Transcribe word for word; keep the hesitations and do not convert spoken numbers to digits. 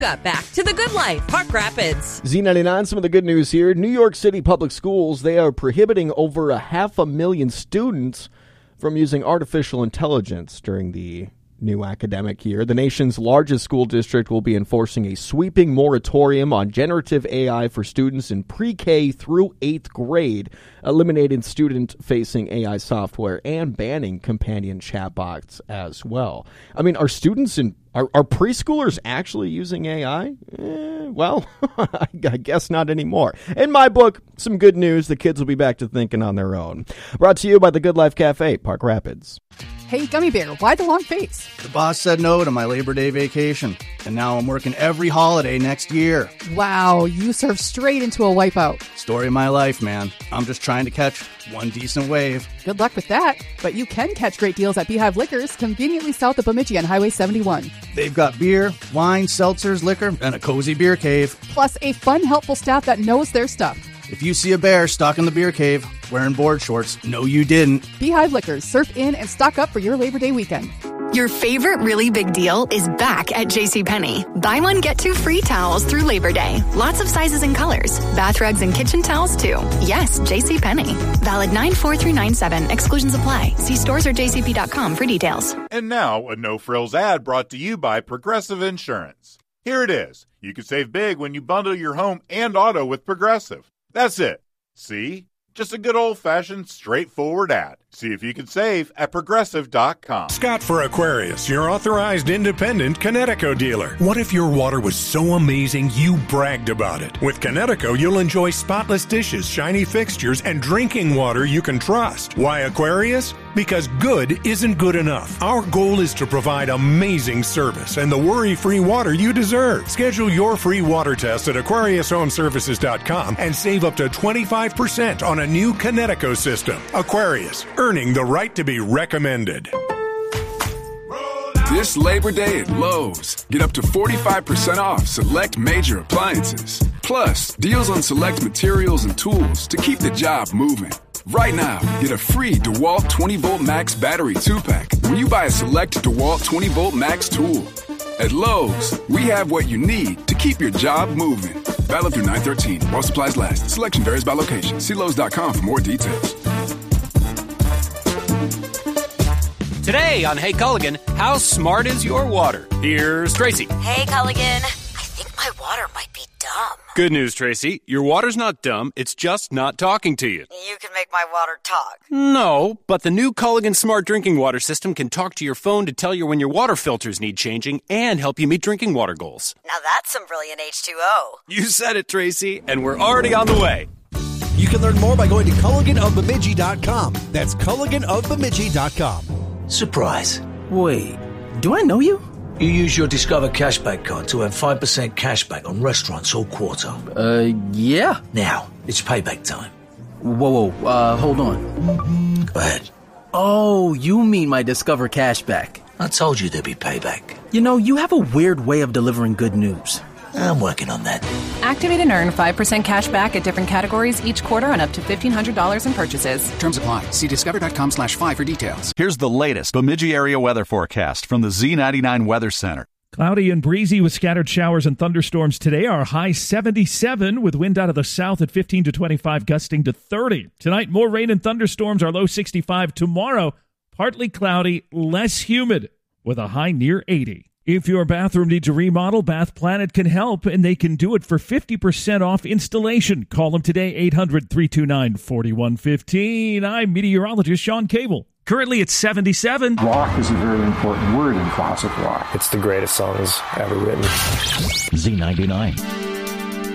Got back to the good life, Park Rapids. Z ninety-nine, some of the good news here. New York City Public Schools, they are prohibiting over a half a million students from using artificial intelligence during the new academic year. The nation's largest school district will be enforcing a sweeping moratorium on generative A I for students in pre-K through eighth grade, eliminating student-facing A I software and banning companion chatbots as well. I mean, are students in Are, are preschoolers actually using A I? Eh, well, I guess not anymore. In my book, some good news. The kids will be back to thinking on their own. Brought to you by the Good Life Cafe, Park Rapids. Hey, Gummy Bear, why the long face? The boss said no to my Labor Day vacation, and now I'm working every holiday next year. Wow, you served straight into a wipeout. Story of my life, man. I'm just trying to catch one decent wave. Good luck with that. But you can catch great deals at Beehive Liquors, conveniently south of Bemidji on Highway seventy-one. They've got beer, wine, seltzers, liquor, and a cozy beer cave. Plus a fun, helpful staff that knows their stuff. If you see a bear stuck in the beer cave wearing board shorts, no you didn't. Beehive Liquors, surf in and stock up for your Labor Day weekend. Your favorite really big deal is back at JCPenney. Buy one, get two free towels through Labor Day. Lots of sizes and colors. Bath rugs and kitchen towels, too. Yes, JCPenney. Valid nine four through nine seven. Exclusions apply. See stores or j c p dot com for details. And now, a no-frills ad brought to you by Progressive Insurance. Here it is. You can save big when you bundle your home and auto with Progressive. That's it. See? Just a good old-fashioned, straightforward ad. See if you can save at Progressive dot com. Scott for Aquarius, your authorized independent Connecticut dealer. What if your water was so amazing you bragged about it? With Connecticut, you'll enjoy spotless dishes, shiny fixtures, and drinking water you can trust. Why Aquarius? Because good isn't good enough. Our goal is to provide amazing service and the worry-free water you deserve. Schedule your free water test at Aquarius Home Services dot com and save up to twenty-five percent on a new Connecticut system. Aquarius, earning the right to be recommended. This Labor Day at Lowe's, get up to forty-five percent off select major appliances. Plus, deals on select materials and tools to keep the job moving. Right now, get a free DeWalt twenty volt Max battery two pack when you buy a select DeWalt twenty volt Max tool. At Lowe's, we have what you need to keep your job moving. Valid through nine thirteen while supplies last. Selection varies by location. See Lowe's dot com for more details. Today on Hey Culligan, how smart is your water? Here's Tracy. Hey Culligan, I think my water might be dumb. Good news, Tracy. Your water's not dumb. It's just not talking to you. You can make my water talk. No, but the new Culligan Smart Drinking Water System can talk to your phone to tell you when your water filters need changing and help you meet drinking water goals. Now that's some brilliant H two O. You said it, Tracy, and we're already on the way. You can learn more by going to Culligan of Bemidji dot com. That's Culligan of Bemidji dot com. Surprise. Wait, do I know you? You use your Discover Cashback card to earn five percent cashback on restaurants all quarter. Uh, yeah. Now, it's payback time. Whoa, whoa, uh, hold on. Go ahead. Oh, you mean my Discover Cashback. I told you there'd be payback. You know, you have a weird way of delivering good news. I'm working on that. Activate and earn five percent cash back at different categories each quarter on up to fifteen hundred dollars in purchases. Terms apply. See discover dot com slash five for details. Here's the latest Bemidji area weather forecast from the Z ninety-nine Weather Center. Cloudy and breezy with scattered showers and thunderstorms today. Our high seventy-seven with wind out of the south at fifteen to twenty-five, gusting to thirty. Tonight, more rain and thunderstorms. Our low sixty-five. Tomorrow, partly cloudy, less humid with a high near eighty. If your bathroom needs a remodel, Bath Planet can help, and they can do it for fifty percent off installation. Call them today, eight hundred, three two nine, four one one five. I'm meteorologist Sean Cable. Currently it's seventy-seven. Rock is a very important word in classic rock. It's the greatest songs ever written. Z ninety-nine.